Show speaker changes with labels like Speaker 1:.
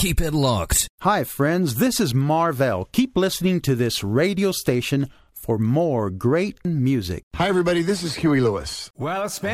Speaker 1: Keep it locked.
Speaker 2: Hi, friends. This is Marvell. Keep listening to this radio station for more great music.
Speaker 3: Hi, everybody. This is Huey Lewis.
Speaker 4: Well, it's been